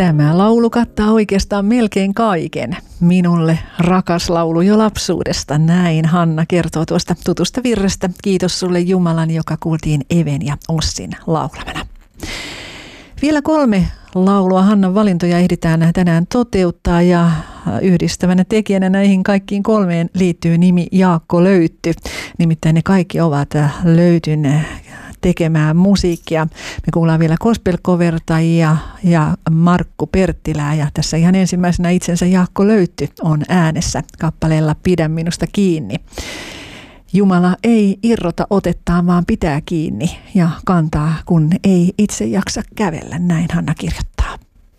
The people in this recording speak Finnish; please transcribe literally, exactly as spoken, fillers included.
Tämä laulu kattaa oikeastaan melkein kaiken. Minulle rakas laulu jo lapsuudesta. Näin Hanna kertoo tuosta tutusta virrestä. Kiitos sulle Jumalan, joka kuultiin Even ja Ossin laulamana. Vielä kolme laulua Hannan valintoja ehditään tänään toteuttaa ja yhdistävänä tekijänä näihin kaikkiin kolmeen liittyy nimi Jaakko Löytty. Nimittäin ne kaikki ovat Löytyn tekemään musiikkia. Me kuullaan vielä gospel-covertajia ja Markku Perttilää ja tässä ihan ensimmäisenä itsensä Jaakko Löytty on äänessä kappaleella Pidä minusta kiinni. Jumala ei irrota otettaan, vaan pitää kiinni ja kantaa, kun ei itse jaksa kävellä. Näin Hanna kirjoittaa.